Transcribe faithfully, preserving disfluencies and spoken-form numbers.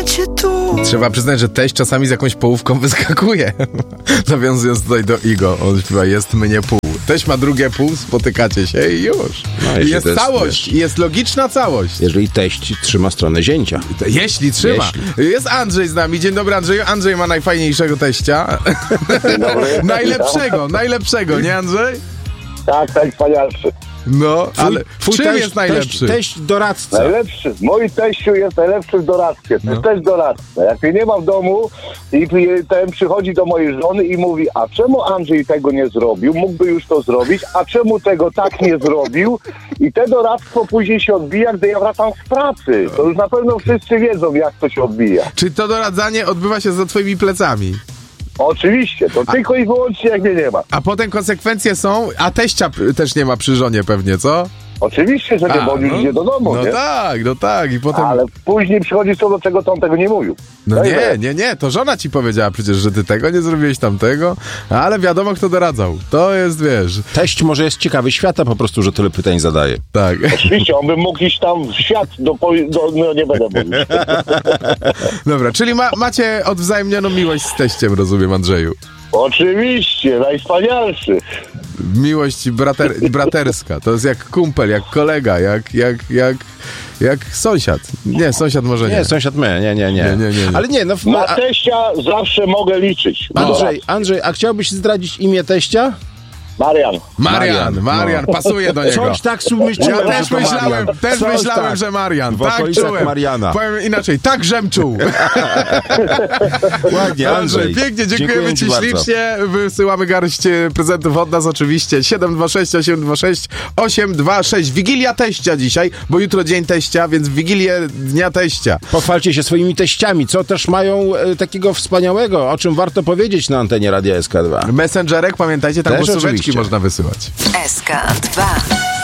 cię tu. Trzeba przyznać, że teść czasami z jakąś połówką wyskakuje. Nawiązując tutaj do Igo, on śpiewa jest mnie pół. Teść ma drugie pół, spotykacie się i już. No, I jest jest, całość, wiesz, i jest logiczna całość. Jeżeli teść trzyma stronę zięcia. Jeśli trzyma. Jeśli. Jest Andrzej z nami. Dzień dobry, Andrzeju. Andrzej ma najfajniejszego teścia. Dobry. najlepszego, najlepszego, nie Andrzej? Tak, najwspanialszy. No, ale w czym teść, jest najlepszy? Teść, teść doradca. Najlepszy. Mój teściu jest najlepszy w doradztwie. To No. jest też doradca. Jak mnie nie ma w domu i ten przychodzi do mojej żony i mówi, a czemu Andrzej tego nie zrobił? Mógłby już to zrobić, a czemu tego tak nie zrobił? I te doradztwo później się odbija, gdy ja wracam z pracy. To już na pewno wszyscy wiedzą, jak to się odbija. Czy to doradzanie odbywa się za twoimi plecami? Oczywiście, to tylko i wyłącznie jak mnie nie ma. A potem konsekwencje są, a teścia p- też nie ma przy żonie pewnie, co? Oczywiście, że nie, bo on już no, idzie do domu, no nie? tak, no tak. I potem... Ale później przychodzi co do czego, to on tego nie mówił. No i nie, wiesz. nie, nie, to żona ci powiedziała przecież, że ty tego nie zrobiłeś, tamtego, ale wiadomo, kto doradzał. To jest, wiesz, Teść może jest ciekawy świata po prostu, że tyle pytań zadaje. tak. Oczywiście, on by mógł iść tam w świat, do, po- do, no nie będę mówił. Dobra, czyli ma, macie odwzajemnioną miłość z teściem, rozumiem, Andrzeju. Oczywiście, najwspanialszy. Miłość brater, braterska, to jest jak kumpel, jak kolega, jak, jak, jak, jak sąsiad. Nie, sąsiad może nie. Nie, sąsiad my, nie, nie, nie. Nie, nie, nie, nie. Ale nie, no... w- Na a, teścia zawsze mogę liczyć. Andrzej, Andrzej, a chciałbyś zdradzić imię teścia? Marian. Marian, Marian, Marian, pasuje do niego. Coś tak myślałem, Ja też że to myślałem, Marian. też Coś myślałem, tak. że Marian. W Tak okolicach czułem. Mariana. Powiem inaczej, tak żem czuł. Ładnie, Andrzej. Pięknie, dziękujemy Dziękuję ci ci bardzo. ślicznie. Wysyłamy garść e, prezentów od nas oczywiście. siedem dwa sześć osiem dwa sześć osiem dwa sześć. Wigilia teścia dzisiaj, bo jutro dzień teścia, więc Wigilię Dnia Teścia. Pochwalcie się swoimi teściami, co też mają e, takiego wspaniałego, o czym warto powiedzieć na antenie Radia S K dwa. Messengerek, pamiętajcie, tam Też głosóweczki oczywiście. można wysyłać. S K dwa.